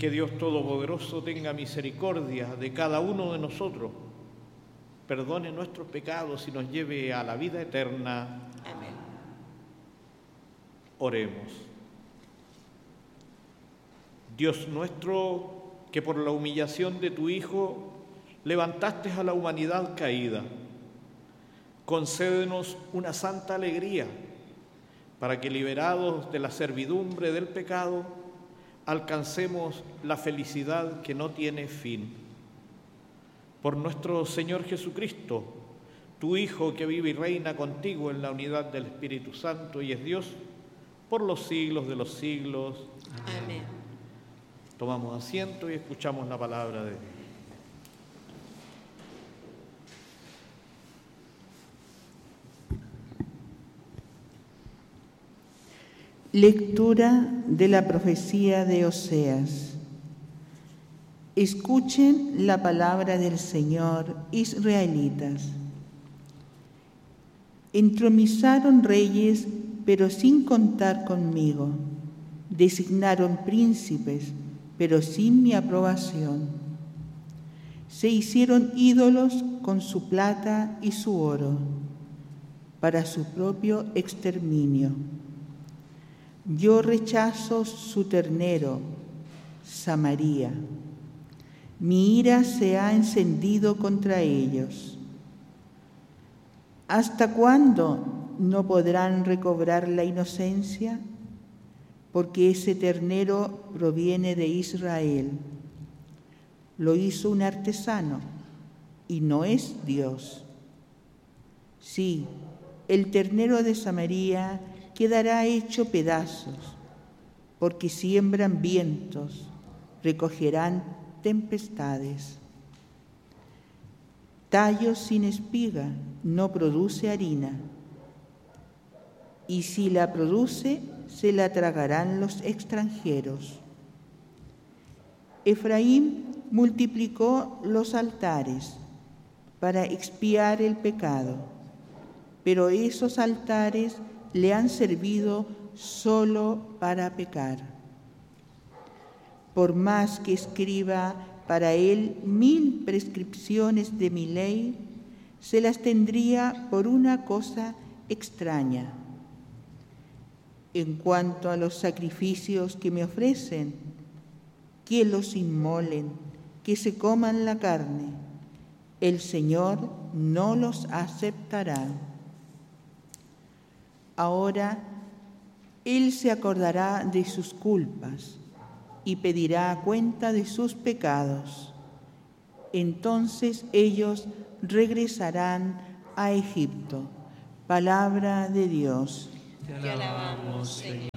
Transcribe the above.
Que Dios Todopoderoso tenga misericordia de cada uno de nosotros, perdone nuestros pecados y nos lleve a la vida eterna. Amén. Oremos. Dios nuestro, que por la humillación de tu Hijo levantaste a la humanidad caída, concédenos una santa alegría para que, liberados de la servidumbre del pecado, alcancemos la felicidad que no tiene fin. Por nuestro Señor Jesucristo, tu Hijo, que vive y reina contigo en la unidad del Espíritu Santo y es Dios por los siglos de los siglos. Amén. Tomamos asiento y escuchamos la palabra de Dios. Lectura de la profecía de Oseas. Escuchen la palabra del Señor, israelitas. Entromizaron reyes, pero sin contar conmigo. Designaron príncipes, pero sin mi aprobación. Se hicieron ídolos con su plata y su oro, para su propio exterminio. Yo rechazo su ternero, Samaria. Mi ira se ha encendido contra ellos. ¿Hasta cuándo no podrán recobrar la inocencia? Porque ese ternero proviene de Israel. Lo hizo un artesano y no es Dios. Sí, el ternero de Samaria quedará hecho pedazos, porque siembran vientos, recogerán tempestades. Tallo sin espiga no produce harina, y si la produce, se la tragarán los extranjeros. Efraín multiplicó los altares para expiar el pecado, pero esos altares le han servido solo para pecar. Por más que escriba para él 1000 prescripciones de mi ley, se las tendría por una cosa extraña. En cuanto a los sacrificios que me ofrecen, que los inmolen, que se coman la carne, el Señor no los aceptará. Ahora Él se acordará de sus culpas y pedirá cuenta de sus pecados. Entonces ellos regresarán a Egipto. Palabra de Dios. Te alabamos, Señor.